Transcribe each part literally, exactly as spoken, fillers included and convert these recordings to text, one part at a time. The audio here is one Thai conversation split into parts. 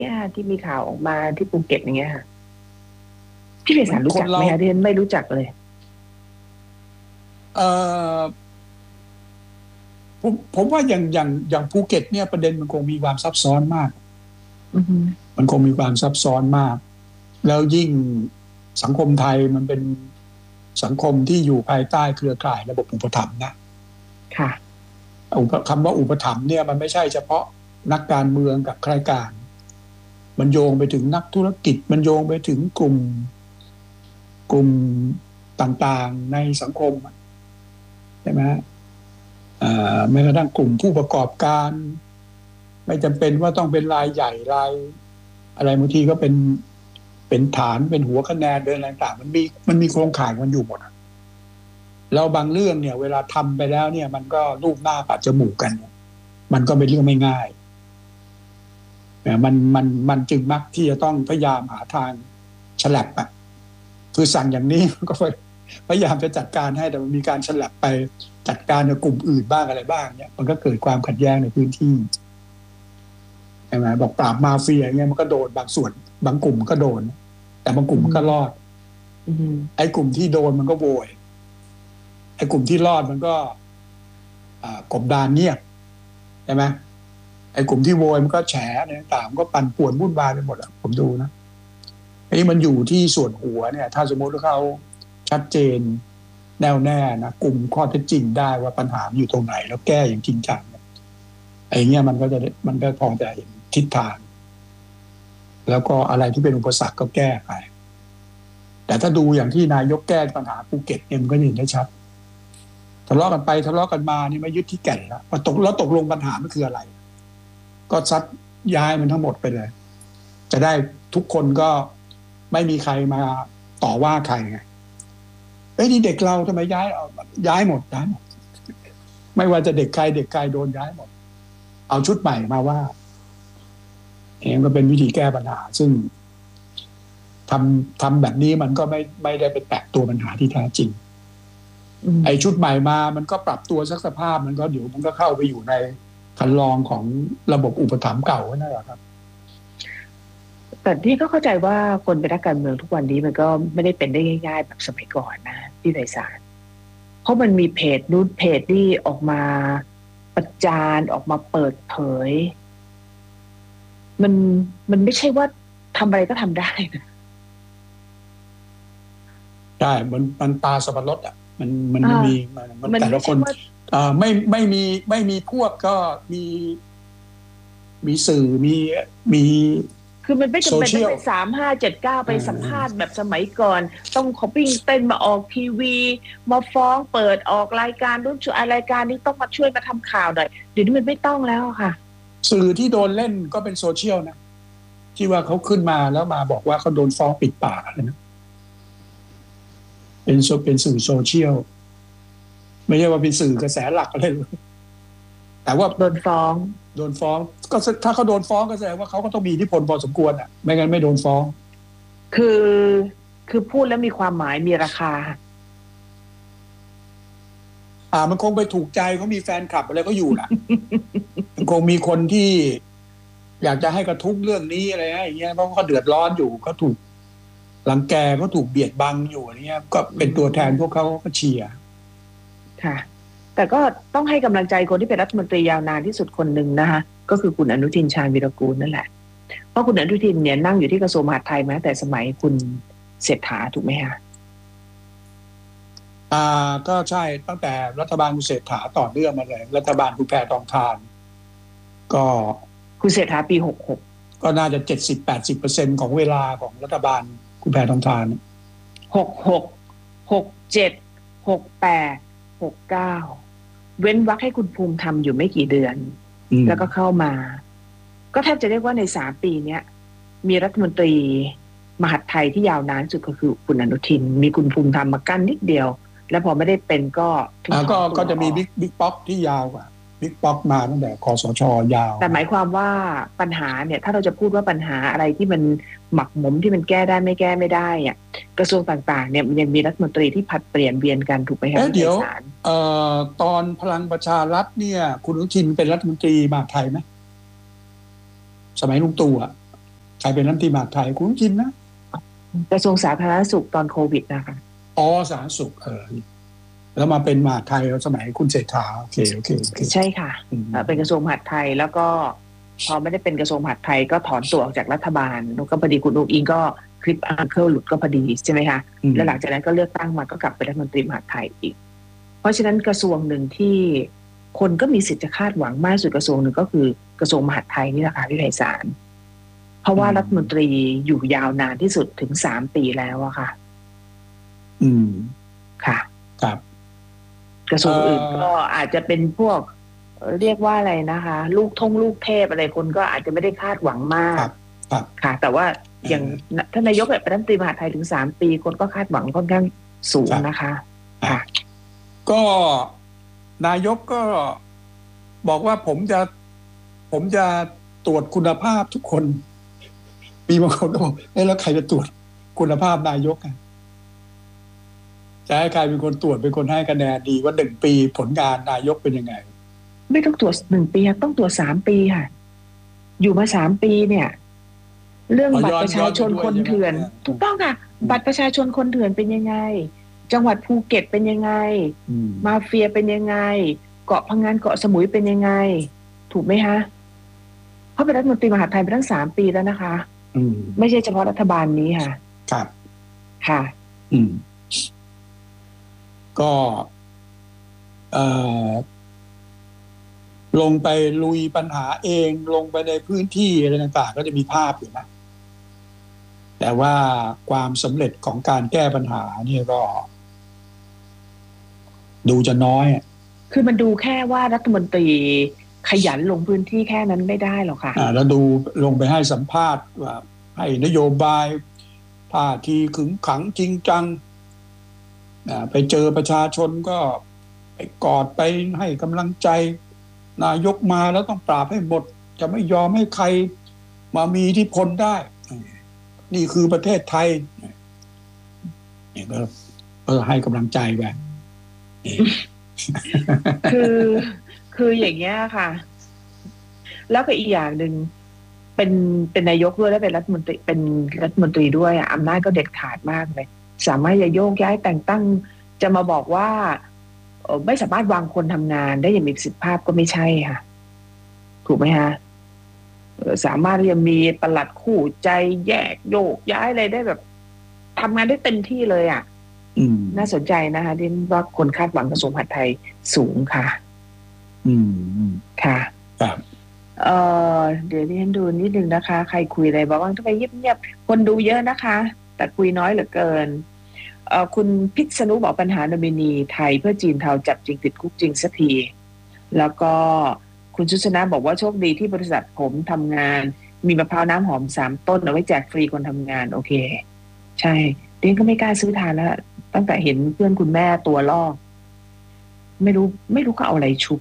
เนี่ยที่มีข่าวออกมาที่ภูเก็ตอย่างเงี้ยค่ะพี่เพิมันสารรู้คนเราจักไหมคะที่ฉันไม่รู้จักเลยเอ่อผมผมว่าอย่างอย่างอย่างภูเก็ตเนี่ยประเด็นมันคงมีความซับซ้อนมากอือฮึมันคงมีความซับซ้อนมากแล้วยิ่งสังคมไทยมันเป็นสังคมที่อยู่ภายใต้เครือข่ายระบบอุปถัมภ์นะค่ะอุปคำว่าอุปถัมภ์เนี่ยมันไม่ใช่เฉพาะนักการเมืองกับข้าราชการมันโยงไปถึงนักธุรกิจมันโยงไปถึงกลุ่มกลุ่มต่างๆในสังคมใช่ไหม อ่าแม้กระทั่งกลุ่มผู้ประกอบการไม่จำเป็นว่าต้องเป็นรายใหญ่รายอะไรบางทีก็เป็นเป็นฐานเป็นหัวคะแนนเป็นอะไรต่างๆมันมีมันมีโครงข่ายมันอยู่หมดอะแล้วบางเรื่องเนี่ยเวลาทำไปแล้วเนี่ยมันก็รูปหน้าปัดจมูกกันเนี่ยมันก็เป็นเรื่องไม่ง่ายเนี่ยมันมันมันจึงมักที่จะต้องพยายามหาทางฉลับอะคือสั่งอย่างนี้มันก็พยายามจะจัดการให้แต่มันมีการฉลับไปจัดการกับกลุ่มอื่นบ้างอะไรบ้างเนี่ยมันก็เกิดความขัดแย้งในพื้นที่ ใช่ไหมบอกปราบมาเฟียเงี้ยมันก็โดนบางส่วนบางกลุ่มก็โดนแต่บางกอืลุ่มมันก็รอมดอืมไอ้กลุ่มที่โดนมันก็โวยไอ้กลุ่มที่รอดมันก็อ่ากบดานเงียบใช่ไหมไอ้กลุ่มที่โวยมันก็แฉอะไรต่างๆมันก็ปั่นป่วนวุ่นวายไปหมดอะผมดูนะไอ้มันอยู่ที่ส่วนหัวเนี่ยถ้าสมมติว่าเขาชัดเจนแน่วแน่นะกลุ่มข้อเท็จจริงได้ว่าปัญหาอยู่ตรงไหนแล้วแก้อย่างจริงจังเนี่ยไอ้เงี้ยมันก็จะมันก็พอจะเห็นทิศทางแล้วก็อะไรที่เป็นอุปสรรคก็แก้ไป แต่ถ้าดูอย่างที่นายกแก้ปัญหาภูเก็ตเนี่ยมันก็เห็นได้ชัดทะเลาะกันไปทะเลาะกันมานี่ไม่ยึดที่แก่นแล้วว่าตกแล้วตกลงปัญหามันคืออะไรก็ซัดย้ายมันทั้งหมดไปเลยจะได้ทุกคนก็ไม่มีใครมาต่อว่าใครไงเอ้ยนี่เด็กเราทำไมย้ายเอาย้ายหมดย้ายหมดไม่ว่าจะเด็กใครเด็กใครโดนย้ายหมดเอาชุดใหม่มาว่าเองก็เป็นวิธีแก้ปัญหาซึ่งทำทำแบบนี้มันก็ไม่ไม่ได้ไปแตะตัวปัญหาที่แท้จริงอืมไอ้ชุดใหม่มามันก็ปรับตัวสักสภาพมันก็เดี๋ยวมันก็เข้าไปอยู่ในคันลองของระบบอุปถัมภ์เก่านั่นแหละครับแต่ที่ก็เข้าใจว่าคนเป็นนักการเมืองทุกวันนี้มันก็ไม่ได้เป็นได้ง่ายๆแบบสมัยก่อนนะพี่ไพศาลเพราะมันมีเพจนู้นเพจที่ออกมาประจานออกมาเปิดเผยมันมันไม่ใช่ว่าทำอะไรก็ทำได้นะใช่มันมันปลาสับปะรดอ่ะมันมันอ่าไม่มีมันมันมันแต่ละคนไม่ใช่ว่าอ่าไม่ไม่มีไม่มีพวกก็มีมีสื่อมีมีคือมันไม่โซจำเป็นเชียลต้องไปสามห้าเจ็ดเก้าไปอ่สัมภาษาณ์แบบสมัยก่อนต้องคอปปิ้งเต้นมาออกทีวีมาฟ้องเปิดออกรายการรุ่นช่วยรายการนี้ต้องมาช่วยมาทำข่าวหน่อยเดี๋ยวนี้มันไม่ต้องแล้วอะค่ะสื่อที่โดนเล่นก็เป็นโซเชียลนะที่ว่าเขาขึ้นมาแล้วมาบอกว่าเขาโดนฟ้องปิดปากอะไรนะเป็นเป็นสื่อโซเชียลไม่ใช่ว่าเป็นสื่อกระแสหลักอะไรเลยแต่ว่าโดนฟ้องโดนฟ้องก็ถ้าเขาโดนฟ้องก็แสดงว่าเขาก็ต้องมีอิทธิพลพอสมควรอ่ะไม่งั้นไม่โดนฟ้องคือคือพูดแล้วมีความหมายมีราคาอ่ามันคงไปถูกใจเขามีแฟนคลับอะไรก็อยู่น่ะมันคงมีคนที่อยากจะให้กระทุ้งเรื่องนี้อะไรอย่างเงี้ยเพราะเขาเดือดร้อนอยู่เขาถูกรังแกเขาถูกเบียดบังอยู่อะไรเงี้ยก็อืเป็นตัวแทนพวกมเขาก็เชียร์ค่ะแต่ก็ต้องให้กำลังใจคนที่เป็นรัฐมนตรียาวนานที่สุดคนหนึ่งนะคะก็คือคุณอนุทินชาญวีรกูลนั่นแหละเพราะคุณอนุทินเนี่ยนั่งอยู่ที่กระทรวงมหาดไทยมาตั้งแต่สมัยคุณเศรษฐาถูกไหมคะอ่าก็ใช่ตั้งแต่รัฐบาลคุณเศรษฐาต่อเนื่องมาเลยรัฐบาลคุณแพทองธารก็คุณเศรษฐาปีหกหกก็น่าจะเจ็ดสิบแปดสิบเปอร์เซ็นต์ของเวลาของรัฐบาลคุณแพทองธารหกหกหกเจ็ดหกแปดหกเก้าเว้นวรรคให้คุณภูมิทำอยู่ไม่กี่เดือนอืมแล้วก็เข้ามาก็แทบจะเรียกว่าในสามปีเนี้ยมีรัฐมนตรีมหาดไทยที่ยาวนานสุดก็คือคุณอนุทินมีคุณภูมิธรรมมากั้นนิดเดียวแล้วพอไม่ได้เป็นก็ถึงอ่าก็ถอนตัวก็จะมีออกบิ๊กบิ๊กป๊อกที่ยาวกว่าบิ๊กป๊อกมาตั้งแต่คสชยาวแต่หมายความว่าปัญหาเนี่ยถ้าเราจะพูดว่าปัญหาอะไรที่มันหมักหมมที่มันแก้ได้ไม่แก้ไม่ได้อะกระทรวงต่างๆเนี่ยมันยังมีรัฐมนตรีที่ผัดเปลี่ยนเวียนกันถูกไหมคะเอ๊ะเดี๋ยวพี่ไพศาลเอ่อตอนพลังประชารัฐเนี่ยคุณอนุทินเป็นรัฐมนตรีมหาดไทยไหมสมัยลุงตู่อ่ะใครเป็นรัฐมนตรีมหาดไทยคุณอนุทินนะกระทรวงสาธารณสุขตอนโควิดนะคะอ๋อสาธารณสุขเออแล้วมาเป็นมหาดไทยสมัยคุณเศรษฐาโอเคโอเคโอเคใช่ค่ะเป็นกระทรวงมหาดไทยแล้วก็พอไม่ได้เป็นกระทรวงมหาดไทยก็ถอนตัวออกจากรัฐบาลแล้วก็พอดีคุณอุ๊งอิงก็คลิปอังเคิลหลุดก็พอดีใช่ไหมคะแล้วหลังจากนั้นก็เลือกตั้งมาก็กลับเป็นรัฐมนตรีมหาดไทยอีกเพราะฉะนั้นกระทรวงหนึ่งที่คนก็มีสิทธิ์จะคาดหวังมากสุดกระทรวงหนึ่งก็คือกระทรวงมหาดไทยนี่แหละค่ะพี่ไพศาลเพราะว่ารัฐมนตรีอยู่ยาวนานที่สุดถึงสามปีแล้วอะค่ะอืมค่ะครับกระทรวงอื่นก็อาจจะเป็นพวกเรียกว่าอะไรนะคะลูกทงลูกเทพอะไรคนก็อาจจะไม่ได้คาดหวังมากค่ะแต่ว่าอย่างท่านนายกเป็นรัฐมนตรีมหาดไทยถึงสามปีคนก็คาดหวังค่อนข้างสูงนะคะค่ะก็นายกก็บอกว่าผมจะผมจะตรวจคุณภาพทุกคนมีบางคนก็บอกเอ้แล้วใครจะตรวจคุณภาพนายกอ่ะจะให้ใครเป็นคนตรวจเป็นคนให้คะแนนดีว่าหนึ่งปีผลงานนายกเป็นยังไงไม่ต้องตรวจหนึ่งปีต้องตรวจสามปีค่ะอยู่มาสามปีเนี่ยเรื่องบัตรประชาชนคนเถื่อนถูกต้องค่ะบัตรประชาชนคนเถื่อนเป็นยังไงจังหวัดภูเก็ตเป็นยังไงมาเฟียเป็นยังไงเกาะพังงานเกาะสมุยเป็นยังไงถูกไหมคะเขาเป็นรัฐมนตรีมหาดไทยมาตั้งสามปีแล้วนะคะไม่ใช่เฉพาะรัฐบาลนี้ค่ะครับค่ะอืมก็เอ่อลงไปลุยปัญหาเองลงไปในพื้นที่อะไรต่างๆก็จะมีภาพอยู่นะแต่ว่าความสำเร็จของการแก้ปัญหาเนี่ยก็ดูจะน้อยคือมันดูแค่ว่ารัฐมนตรีขยันลงพื้นที่แค่นั้นไม่ได้หรอกค่ะอ่าแล้วดูลงไปให้สัมภาษณ์ว่าให้นโยบายท่าทีขึงขังจริงจังไปเจอประชาชนก็ไปกอดไปให้กำลังใจนายกมาแล้วต้องปราบให้หมดจะไม่ยอมให้ใครมามีอิทธิพลได้นี่คือประเทศไทยนี่ก็เออให้กำลังใจไปคือคืออย่างเงี้ยค่ะแล้วก็อีกอย่างหนึ่งเป็นเป็นนายกด้วยและเป็นรัฐมนตรีเป็นรัฐมนตรีด้วยอ่ะอำนาจก็เด็ดขาดมากเลยสามารถจะโยกย้ายแต่งตั้งจะมาบอกว่าไม่สามารถวางคนทำงานได้อย่างมีประสิทธิภาพก็ไม่ใช่ค่ะถูกไหมคะสามารถจะมีปลัดคู่ใจแยกโยกย้ายอะไรได้แบบทำงานได้เต็มที่เลยอ่ะน่าสนใจนะคะที่ว่าคนคาดหวังกระทรวงมหาดไทยสูงค่ะอืมค่ะครับเออเดี๋ยวที่ฉันดูนิดนึงนะคะใครคุยอะไรบ้างทำไมเงียบๆคนดูเยอะนะคะแต่คุยน้อยเหลือเกินเออคุณพิษณุบอกปัญหาโนมินีไทยเพื่อจีนเทาจับจริงติดคุกจริงสักทีแล้วก็คุณชุชนะบอกว่าโชคดีที่บริษัทผมทำงานมีมะพร้าวน้ำหอมสามต้นเอาไว้แจกฟรีคนทำงานโอเคใช่เดนก็ไม่กล้าซื้อทานแล้วตั้งแต่เห็นเพื่อนคุณแม่ตัวลอกไม่รู้ไม่รู้เขาเอาอะไรชุบ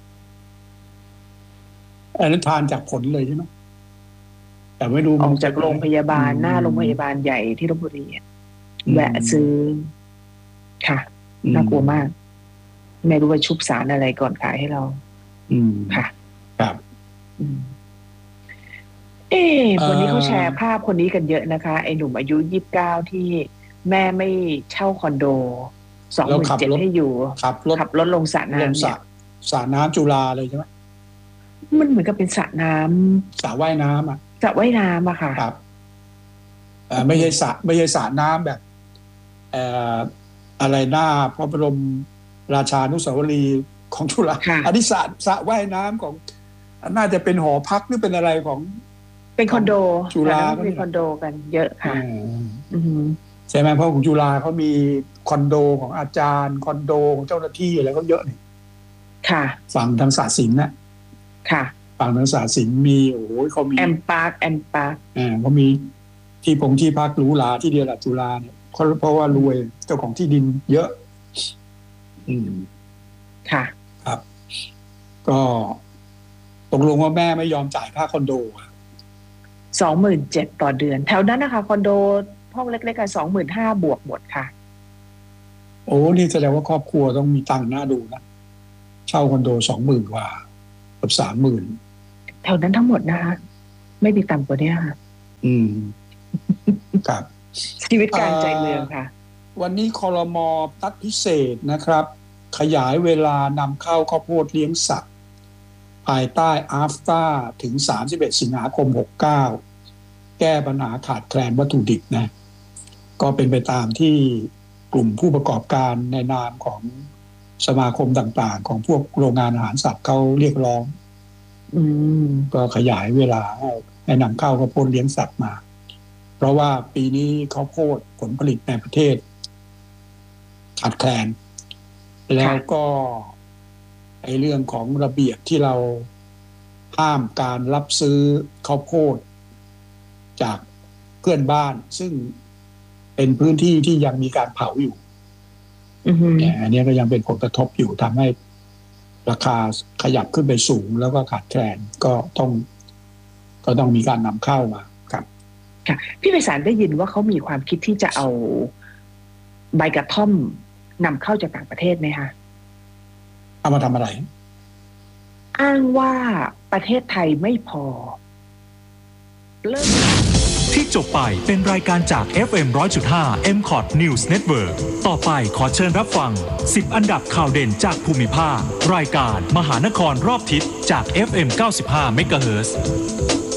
อันนั้นทานจากผลเลยใช่ไหมแต่ไม่รู้ออกจากโรงพยาบาลหน้าโรงพยาบาลใหญ่ที่ลพบุรีแวะซื้อค่ะน่ากลัวมากไม่รู้ว่าชุบสารอะไรก่อนขายให้เราอืมค่ะครับเอ๊ะวันนี้เขาแชร์ภาพคนนี้กันเยอะนะคะไอ้หนุ่มอายุยี่สิบเก้าที่แม่ไม่เช่าคอนโดสองหมื่นเจ็ดให้อยู่ขับรถขับรถลงสระน้ำเนี่ยสระน้ำจุฬาเลยใช่ไหมมันเหมือนกับเป็นสระน้ำสระว่ายน้ำอ่ะสระว่ายน้ำอะค่ะครับเอ่อไม่ใช่สระไม่ใช่สระน้ำแบบเอ่ออะไรหน้าพระบรมราชานุสาวรีย์ของจุฬาอันนี้สระสระว่ายน้ำของน่าจะเป็นหอพักหรือเป็นอะไรของเป็นคอนโดจุฬาเป็นคอนโดกันเยอะค่ะใช่ไหมเพราะของจุฬาเขามีคอนโดของอาจารย์คอนโดของเจ้าหน้าที่อะไรก็เยอะนี่ค่ะฝั่งทางศาสตร์ศิลป์นะค่ะฝั่งทางศาสตร์ศิลป์มีโอ้ยเขามีแอมปาร์คแอมปาร์คอ่าเขามีที่พงที่พักหรูหราที่เดียวกับจุฬาเนี่ยเพราะว่ารวยเจ้าของที่ดินเยอะอืมค่ะครับก็ตกลงว่าแม่ไม่ยอมจ่ายค่าคอนโดสองหมื่นเจ็ดต่อเดือนแถวนั้นนะคะคอนโดห้องเล็กๆกันสองหมื่นห้าบวกหมดค่ะโอ้นี่แสดงว่าครอบครัวต้องมีตังค์น่าดูนะเช่าคอนโดสองหมื่นกว่ากับสามหมื่นแถวนั้นทั้งหมดนะคะไม่มีต่ำกว่านี้ค่ะอืมครับชีวิตการใจเมืองค่ะวันนี้ครม.ตัดพิเศษนะครับขยายเวลานำเข้าข้าวโพดเลี้ยงสัตว์ภายใต้อาฟตาถึงสามสิบเอ็ดสิงหาคมหกเก้าแก้ปัญหาขาดแคลนวัตถุดิบนะก็เป็นไปตามที่กลุ่มผู้ประกอบการในนามของสมาคมต่างๆของพวกโรงงานอาหารสัตว์เขาเรียกร้องอืมก็ขยายเวลาให้ให้นำเข้าข้าวโพดเลี้ยงสัตว์มาเพราะว่าปีนี้ข้าวโพดผลผลิตในประเทศขาดแคลนแล้วก็ไอ้เรื่องของระเบียบที่เราห้ามการรับซื้อข้าวโพดจากเพื่อนบ้านซึ่งเป็นพื้นที่ที่ยังมีการเผาอยู่เนี่ยอันนี้ก็ยังเป็นผลกระทบอยู่ทำให้ราคาขยับขึ้นไปสูงแล้วก็ขาดแคลนก็ต้องก็ต้องมีการนำเข้ามาครับค่ะพี่ไพศาลได้ยินว่าเขามีความคิดที่จะเอาใบกระท่อมนำเข้าจากต่างประเทศไหมคะเอามาทำอะไรอ้างว่าประเทศไทยไม่พอเริ่มที่จบไปเป็นรายการจาก เอฟ เอ็ม หนึ่งร้อยจุดห้า เอ็ม คอท News Network ต่อไปขอเชิญรับฟังสิบอันดับข่าวเด่นจากภูมิภาครายการมหานครรอบทิศจาก เอฟ เอ็ม เก้าสิบห้า เมกะเฮิรตซ์